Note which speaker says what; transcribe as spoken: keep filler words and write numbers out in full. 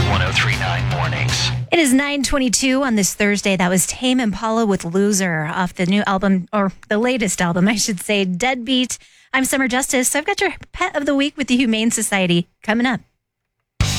Speaker 1: one oh three point nine Mornings.
Speaker 2: It is nine twenty-two on this Thursday. That was Tame Impala with Loser off the new album, or the latest album, I should say, Deadbeat. I'm Summer Justice. So I've got your pet of the week with the Humane Society coming up.